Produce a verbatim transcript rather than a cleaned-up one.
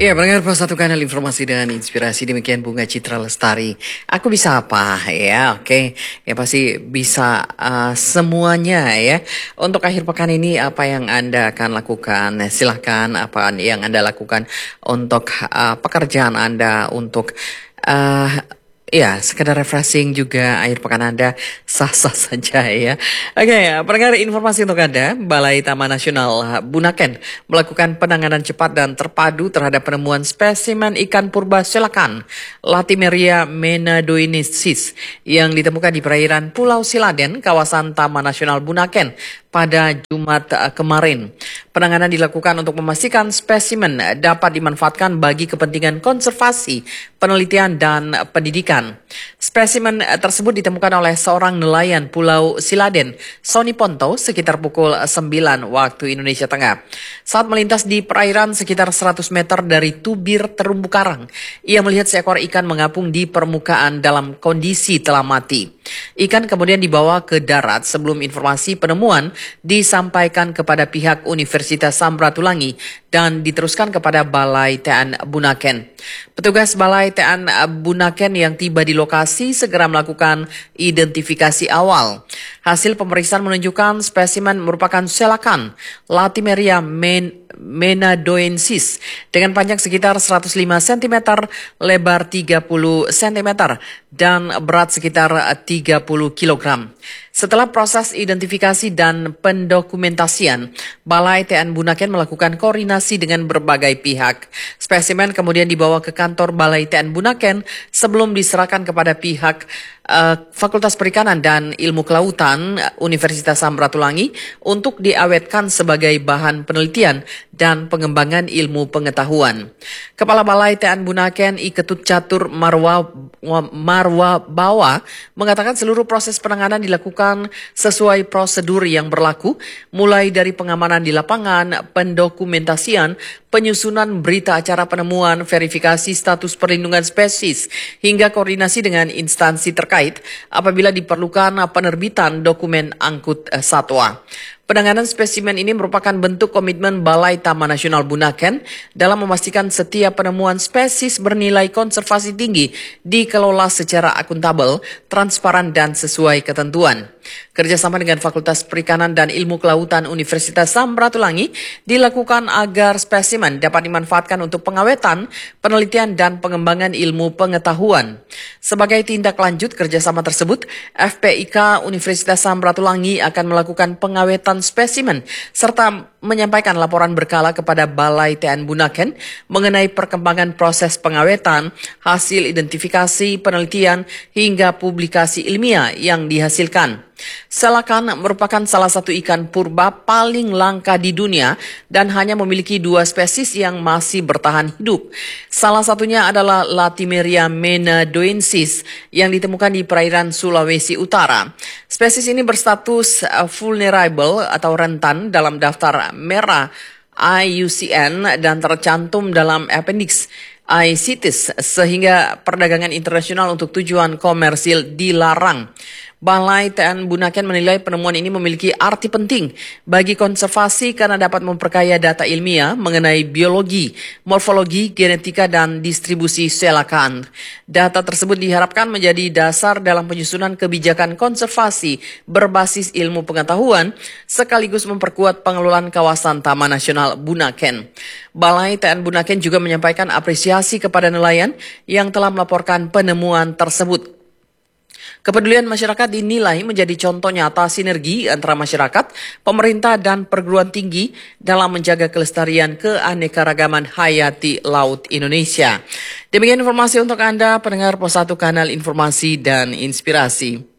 Ya, pendengar Pos satu Kanal Informasi dan Inspirasi, demikian Bunga Citra Lestari. Aku bisa apa ya? Oke, ya pasti bisa uh, semuanya ya. Untuk akhir pekan ini apa yang Anda akan lakukan? Silahkan apa yang Anda lakukan untuk uh, pekerjaan Anda, untuk uh, ya, sekedar refreshing juga akhir pekan Anda sah-sah saja ya. Oke, pendengar, informasi untuk Anda, Balai Taman Nasional Bunaken melakukan penanganan cepat dan terpadu terhadap penemuan spesimen ikan purba selakan Latimeria menadoensis yang ditemukan di perairan Pulau Siladen, kawasan Taman Nasional Bunaken pada Jumat kemarin. Penanganan dilakukan untuk memastikan spesimen dapat dimanfaatkan bagi kepentingan konservasi, penelitian, dan pendidikan. Spesimen tersebut ditemukan oleh seorang nelayan Pulau Siladen, Sony Ponto, sekitar pukul sembilan waktu Indonesia Tengah. Saat melintas di perairan sekitar seratus meter dari tubir terumbu karang, ia melihat seekor ikan mengapung di permukaan dalam kondisi telah mati. Ikan kemudian dibawa ke darat sebelum informasi penemuan disampaikan kepada pihak Universitas Samratulangi dan diteruskan kepada Balai T A N Bunaken. Petugas Balai T A N Bunaken yang tiba di lokasi segera melakukan identifikasi awal. Hasil pemeriksaan menunjukkan spesimen merupakan selakan Latimeria men menadoensis dengan panjang sekitar seratus lima sentimeter, lebar tiga puluh sentimeter, dan berat sekitar tiga puluh kilogram. Setelah proses identifikasi dan pendokumentasian, Balai T A N Bunaken melakukan koordinasi dengan berbagai pihak. Spesimen kemudian dibawa ke kantor Balai T A N Bunaken sebelum diserahkan kepada pihak uh, Fakultas Perikanan dan Ilmu Kelautan Universitas Samratulangi untuk diawetkan sebagai bahan penelitian dan pengembangan ilmu pengetahuan. Kepala Balai T A N Bunaken I Ketut Catur Marwa Marwa Bawa mengatakan seluruh proses penanganan dilakukan sesuai prosedur yang berlaku, mulai dari pengamanan di lapangan, pendokumentasian, penyusunan berita acara penemuan, verifikasi status perlindungan spesies, hingga koordinasi dengan instansi terkait apabila diperlukan penerbitan dokumen angkut satwa. Penanganan spesimen ini merupakan bentuk komitmen Balai Taman Nasional Bunaken dalam memastikan setiap penemuan spesies bernilai konservasi tinggi dikelola secara akuntabel, transparan, dan sesuai ketentuan. Kerjasama dengan Fakultas Perikanan dan Ilmu Kelautan Universitas Samratulangi dilakukan agar spesimen dapat dimanfaatkan untuk pengawetan, penelitian, dan pengembangan ilmu pengetahuan. Sebagai tindak lanjut kerjasama tersebut, F P I K Universitas Samratulangi akan melakukan pengawetan spesimen serta menyampaikan laporan berkala kepada Balai T A N Bunaken mengenai perkembangan proses pengawetan, hasil identifikasi, penelitian, hingga publikasi ilmiah yang dihasilkan. Selakan merupakan salah satu ikan purba paling langka di dunia dan hanya memiliki dua spesies yang masih bertahan hidup. Salah satunya adalah Latimeria menadoensis yang ditemukan di perairan Sulawesi Utara. Spesies ini berstatus vulnerable atau rentan dalam daftar merah I U C N dan tercantum dalam appendix I C I T E S sehingga perdagangan internasional untuk tujuan komersil dilarang. Balai T A N Bunaken menilai penemuan ini memiliki arti penting bagi konservasi karena dapat memperkaya data ilmiah mengenai biologi, morfologi, genetika, dan distribusi selakan. Data tersebut diharapkan menjadi dasar dalam penyusunan kebijakan konservasi berbasis ilmu pengetahuan sekaligus memperkuat pengelolaan kawasan Taman Nasional Bunaken. Balai T A N Bunaken juga menyampaikan apresiasi kepada nelayan yang telah melaporkan penemuan tersebut. Kepedulian masyarakat dinilai menjadi contoh nyata sinergi antara masyarakat, pemerintah, dan perguruan tinggi dalam menjaga kelestarian keanekaragaman hayati laut Indonesia. Demikian informasi untuk Anda, pendengar Pos satu Kanal Informasi dan Inspirasi.